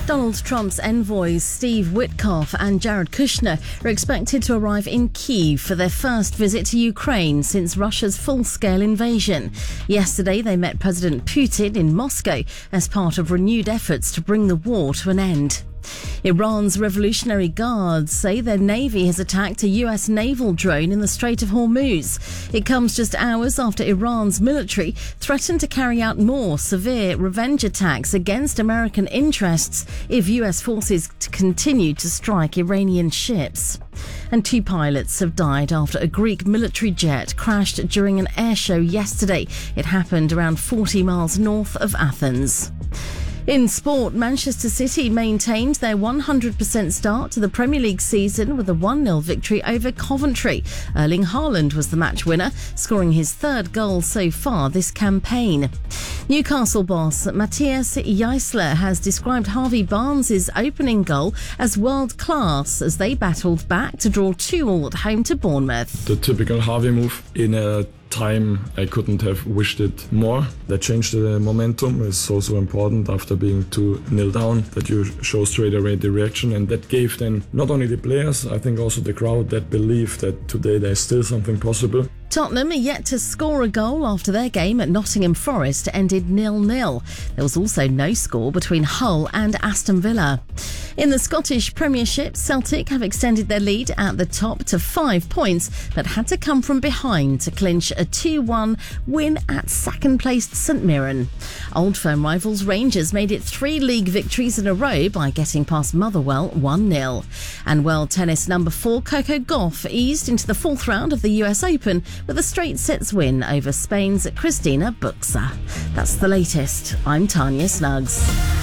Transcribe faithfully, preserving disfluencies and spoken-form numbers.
Donald Trump's envoys Steve Witkoff and Jared Kushner are expected to arrive in Kyiv for their first visit to Ukraine since Russia's full-scale invasion. Yesterday, they met President Putin in Moscow as part of renewed efforts to bring the war to an end. Iran's Revolutionary Guards say their navy has attacked a U S naval drone in the Strait of Hormuz. It comes just hours after Iran's military threatened to carry out more severe revenge attacks against American interests if U S forces continue to strike Iranian ships. And two pilots have died after a Greek military jet crashed during an air show yesterday. It happened around forty miles north of Athens. In sport, Manchester City maintained their one hundred percent start to the Premier League season with a one nil victory over Coventry. Erling Haaland was the match winner, scoring his third goal so far this campaign. Newcastle boss Matthias Jaissler has described Harvey Barnes' opening goal as world-class as they battled back to draw two all at home to Bournemouth. The typical Harvey move in a time I couldn't have wished it more. That changed the momentum. It's so so important after being two nil down that you show straight away the reaction, and that gave then not only the players, I think also the crowd that belief that today there's still something possible. Tottenham are yet to score a goal after their game at Nottingham Forest ended nil nil. There was also no score between Hull and Aston Villa. In the Scottish Premiership, Celtic have extended their lead at the top to five points, but had to come from behind to clinch a two one win at second-placed St Mirren. Old Firm rivals Rangers made it three league victories in a row by getting past Motherwell one nil. And world tennis number four Coco Gauff eased into the fourth round of the U S Open with a straight sets win over Spain's Cristina Buxa. That's the latest. I'm Tanya Snuggs.